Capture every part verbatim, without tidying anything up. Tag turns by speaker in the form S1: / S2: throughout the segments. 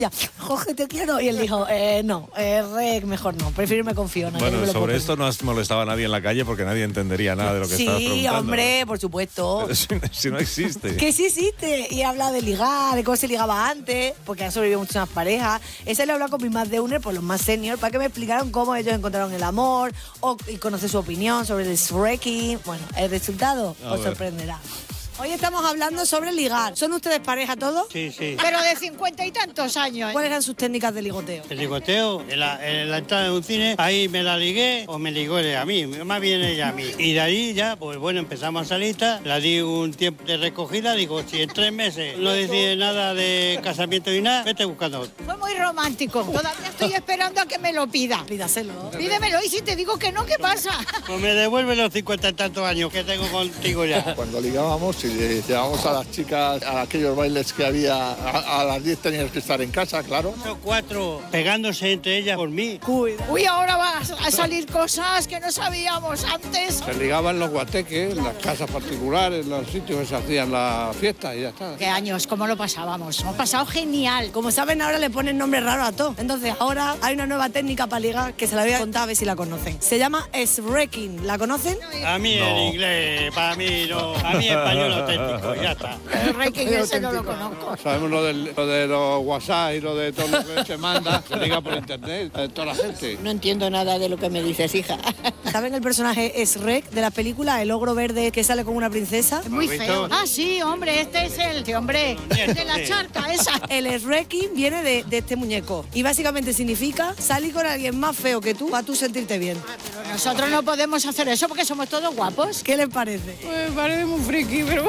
S1: Ya, Jorge, te quiero. Y él dijo, eh, no, eh, Rec, mejor no, prefiero irme con Fiona.
S2: Bueno, sobre esto no has molestado a nadie en la calle porque nadie entendería nada de lo que
S1: sí,
S2: estabas preguntando.
S1: Sí, hombre, por supuesto.
S2: Pero si, si no existe.
S1: Que sí existe. Y habla de ligar, de cómo se ligaba antes, porque han sobrevivido muchas parejas. Ese lo he hablado con mis más de uno, por los más senior, para que me explicaran cómo ellos encontraron el amor o, y conocer su opinión sobre el wrecking. Bueno, el resultado a os ver. sorprenderá. Hoy estamos hablando sobre ligar. ¿Son ustedes pareja todos?
S3: Sí, sí.
S4: Pero de cincuenta y tantos años.
S1: ¿Cuáles eran sus técnicas de ligoteo?
S3: El ligoteo, en la, en la entrada de un cine, ahí me la ligué o me ligó ella a mí, más bien ella a mí. Y de ahí ya, pues bueno, empezamos a salir, la di un tiempo de recogida, digo, si en tres meses no decide nada de casamiento y nada, vete buscando otro.
S4: Fue muy romántico. Todavía estoy esperando a que me lo pida.
S1: Pídaselo.
S4: Pídemelo y si te digo que no, ¿qué pasa?
S3: Pues me devuelve los cincuenta y tantos años que tengo contigo ya.
S5: Cuando ligábamos, si llevábamos a las chicas a aquellos bailes que había, a, a las diez tenías que estar en casa, claro.
S3: Los cuatro pegándose entre ellas por mí.
S4: Cuida. Uy, ahora van a salir cosas que no sabíamos antes.
S5: Se ligaban los guateques, en las casas particulares, en los sitios que se hacían la fiesta y ya está.
S4: ¿Qué años? ¿Cómo lo pasábamos? Hemos pasado genial.
S1: Como saben, ahora le ponen nombre raro a todo. Entonces, ahora hay una nueva técnica para ligar que se la voy a contar a ver si la conocen. Se llama wrecking. ¿La conocen?
S3: A mí no. En inglés, para mí no. A mí español auténtico. Ya está.
S4: El wrecking ese no lo conozco.
S5: Sabemos lo, del, lo de los WhatsApp y lo de todo lo que se manda, se liga por internet, de toda la gente.
S6: No entiendo nada de lo que me dices, hija.
S1: ¿Saben el personaje Shrek de la película? El ogro verde que sale con una princesa.
S4: Es muy feo. Ah, sí, hombre, este es el sí, hombre de la charca esa.
S1: El wrecking viene de, de este muñeco y básicamente significa salir con alguien más feo que tú para tú sentirte bien.
S4: Ah, pero nosotros no podemos hacer eso porque somos todos guapos.
S1: ¿Qué les parece?
S4: Pues me parece muy friki, pero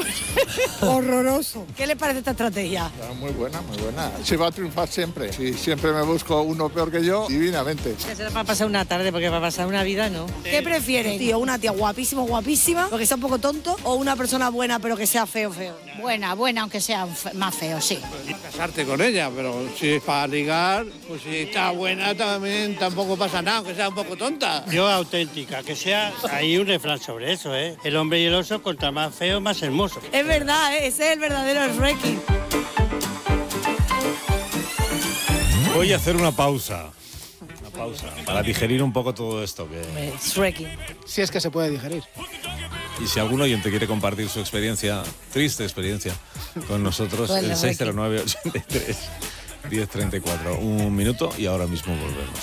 S1: horroroso. ¿Qué les parece esta estrategia?
S5: Está muy buena, muy buena. Se va a triunfar siempre. Si siempre me busco uno peor que yo, divinamente.
S6: Que será para pasar una tarde, porque para pasar una vida no.
S1: ¿Qué prefieren, tío? ¿Una tía guapísima, guapísima, porque sea un poco tonto? ¿O una persona buena, pero que sea feo, feo?
S4: Buena, buena, aunque sea más feo, sí.
S5: Casarte con ella, pero si es para ligar, pues si está buena también tampoco pasa nada, aunque sea un poco tonta.
S3: Yo auténtica, que sea... Hay un refrán sobre eso, ¿eh? El hombre y el oso, contra más feo, más hermoso.
S1: Es verdad, ¿eh? Ese es el verdadero wrecking.
S2: Voy a hacer una pausa. Una pausa. Para digerir un poco todo esto. Que...
S1: wrecking.
S7: Si es que se puede digerir.
S2: Y si algún oyente quiere compartir su experiencia, triste experiencia, con nosotros, bueno, el seis cero nueve, ochenta y tres, diez treinta y cuatro. Un minuto y ahora mismo volvemos.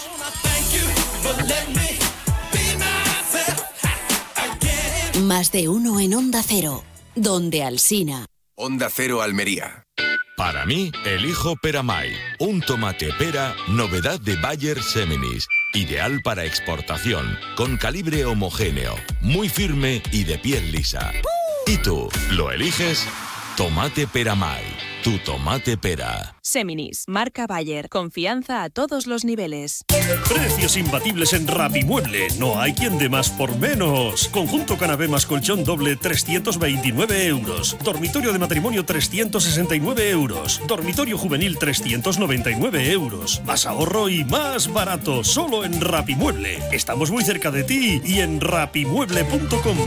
S8: Más de uno en Onda Cero, donde Alsina.
S9: Onda Cero Almería.
S10: Para mí, elijo Peramay, un tomate pera, novedad de Bayer Seminis. Ideal para exportación, con calibre homogéneo, muy firme y de piel lisa. ¿Y tú, lo eliges? Tomate Peramay, tu tomate pera.
S11: Seminis, marca Bayer, confianza a todos los niveles.
S12: Precios imbatibles en Rapimueble, no hay quien dé más por menos. Conjunto canapé más colchón doble, trescientos veintinueve euros. Dormitorio de matrimonio, trescientos sesenta y nueve euros. Dormitorio juvenil, trescientos noventa y nueve euros. Más ahorro y más barato, solo en Rapimueble. Estamos muy cerca de ti y en rapimueble punto com.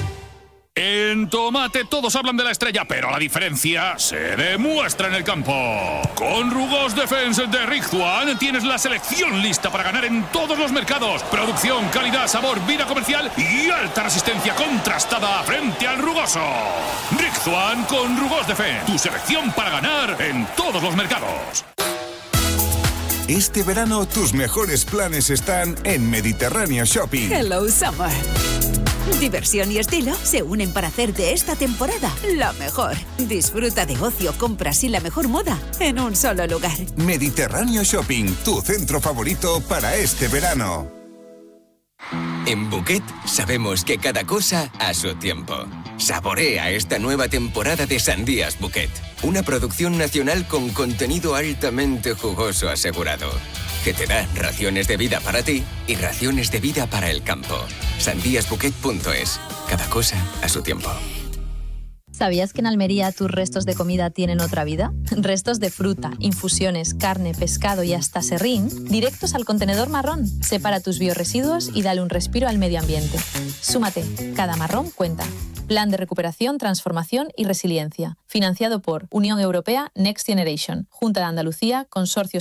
S13: En Tomate todos hablan de la estrella, pero la diferencia se demuestra en el campo. Con Rugos Defense de Rigzuan tienes la selección lista para ganar en todos los mercados. Producción, calidad, sabor, vida comercial y alta resistencia contrastada frente al rugoso. Rigzuan con Rugos Defense, tu selección para ganar en todos los mercados.
S9: Este verano tus mejores planes están en Mediterráneo Shopping.
S8: Hello Summer. Diversión y estilo se unen para hacer de esta temporada la mejor. Disfruta de ocio, compras y la mejor moda en un solo lugar.
S9: Mediterráneo Shopping, tu centro favorito para este verano.
S14: En Bouquet sabemos que cada cosa a su tiempo. Saborea esta nueva temporada de Sandías Bouquet. Una producción nacional con contenido altamente jugoso asegurado. Que te da raciones de vida para ti y raciones de vida para el campo. sandías bouquet punto es. Cada cosa a su tiempo.
S15: ¿Sabías que en Almería tus restos de comida tienen otra vida? Restos de fruta, infusiones, carne, pescado y hasta serrín, directos al contenedor marrón. Separa tus biorresiduos y dale un respiro al medio ambiente. Súmate, cada marrón cuenta. Plan de recuperación, transformación y resiliencia. Financiado por Unión Europea Next Generation, Junta de Andalucía, Consorcio